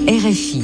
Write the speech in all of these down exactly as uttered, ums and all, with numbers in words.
R F I.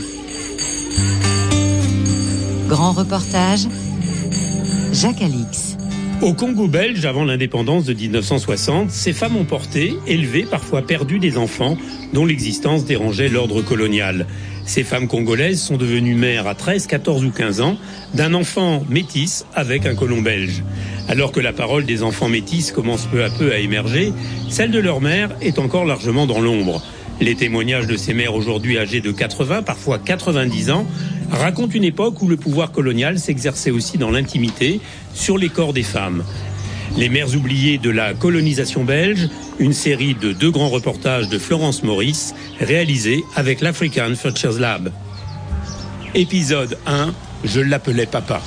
Grand reportage, Jacques Alix. Au Congo belge, avant l'indépendance de dix-neuf cent soixante, ces femmes ont porté, élevé, parfois perdu des enfants dont l'existence dérangeait l'ordre colonial. Ces femmes congolaises sont devenues mères à treize, quatorze ou quinze ans d'un enfant métis avec un colon belge. Alors que la parole des enfants métis commence peu à peu à émerger, celle de leur mère est encore largement dans l'ombre. Les témoignages de ces mères aujourd'hui âgées de quatre-vingts, parfois quatre-vingt-dix ans, racontent une époque où le pouvoir colonial s'exerçait aussi dans l'intimité sur les corps des femmes. Les mères oubliées de la colonisation belge, une série de deux grands reportages de Florence Maurice, réalisés avec l'African Futures Lab. Épisode un, je l'appelais papa.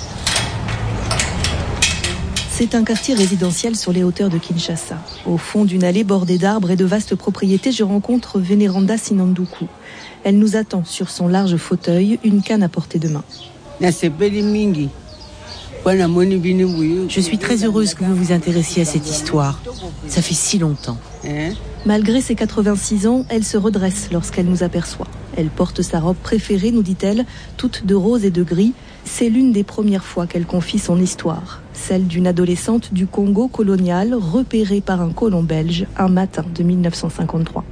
C'est un quartier résidentiel sur les hauteurs de Kinshasa. Au fond d'une allée bordée d'arbres et de vastes propriétés, je rencontre Vénéranda Sinanduku. Elle nous attend sur son large fauteuil, une canne à portée de main. Je suis très heureuse que vous vous intéressiez à cette histoire. Ça fait si longtemps. Malgré ses quatre-vingt-six ans, elle se redresse lorsqu'elle nous aperçoit. Elle porte sa robe préférée, nous dit-elle, toute de rose et de gris. C'est l'une des premières fois qu'elle confie son histoire, celle d'une adolescente du Congo colonial repérée par un colon belge un matin de dix-neuf cent cinquante-trois.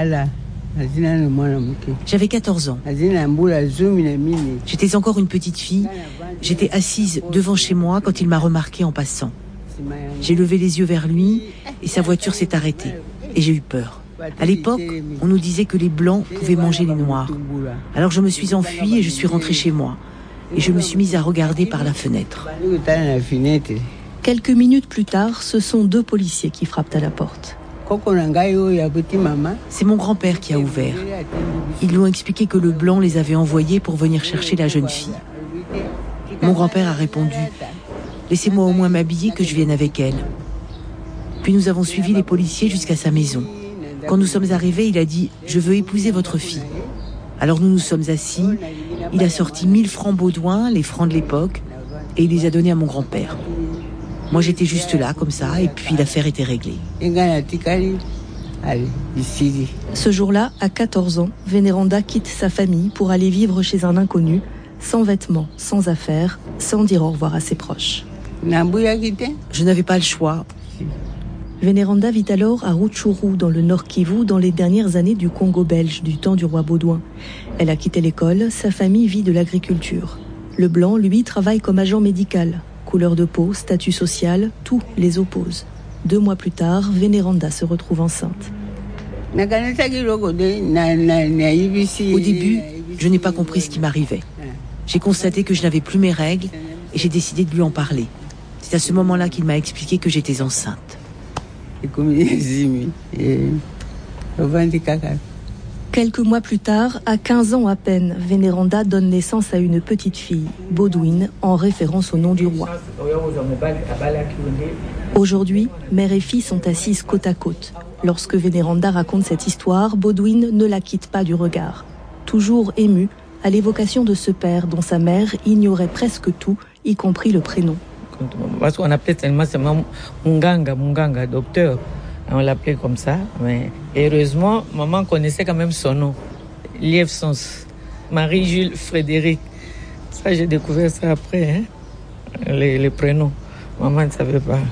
J'avais quatorze ans. J'étais encore une petite fille. J'étais assise devant chez moi quand il m'a remarquée en passant. J'ai levé les yeux vers lui et sa voiture s'est arrêtée. Et j'ai eu peur. À l'époque, on nous disait que les Blancs pouvaient manger les Noirs. Alors je me suis enfuie et je suis rentrée chez moi. Et je me suis mise à regarder par la fenêtre. Quelques minutes plus tard, ce sont deux policiers qui frappent à la porte. C'est mon grand-père qui a ouvert. Ils lui ont expliqué que le Blanc les avait envoyés pour venir chercher la jeune fille. Mon grand-père a répondu « Laissez-moi au moins m'habiller que je vienne avec elle ». Puis nous avons suivi les policiers jusqu'à sa maison. Quand nous sommes arrivés, il a dit « Je veux épouser votre fille ». Alors nous nous sommes assis. Il a sorti mille francs Baudouin, les francs de l'époque, et il les a donnés à mon grand-père. Moi, j'étais juste là, comme ça, et puis l'affaire était réglée. Ce jour-là, à quatorze ans, Vénéranda quitte sa famille pour aller vivre chez un inconnu, sans vêtements, sans affaires, sans dire au revoir à ses proches. Je n'avais pas le choix. Vénéranda vit alors à Rutshuru, dans le Nord Kivu, dans les dernières années du Congo belge, du temps du roi Baudouin. Elle a quitté l'école, sa famille vit de l'agriculture. Le Blanc, lui, travaille comme agent médical. Couleur de peau, statut social, tout les oppose. Deux mois plus tard, Vénéranda se retrouve enceinte. Au début, je n'ai pas compris ce qui m'arrivait. J'ai constaté que je n'avais plus mes règles et j'ai décidé de lui en parler. C'est à ce moment-là qu'il m'a expliqué que j'étais enceinte. Quelques mois plus tard, à quinze ans à peine, Vénéranda donne naissance à une petite fille, Baudouin, en référence au nom du roi. Aujourd'hui, mère et fille sont assises côte à côte. Lorsque Vénéranda raconte cette histoire, Baudouin ne la quitte pas du regard. Toujours émue à l'évocation de ce père dont sa mère ignorait presque tout, y compris le prénom. Parce qu'on appelait tellement seulement Munganga, Munganga, docteur. On l'appelait comme ça, mais heureusement, maman connaissait quand même son nom. Liève-Sens, Marie-Jules Frédéric. Ça, j'ai découvert ça après, hein, les, les prénoms. Maman ne savait pas.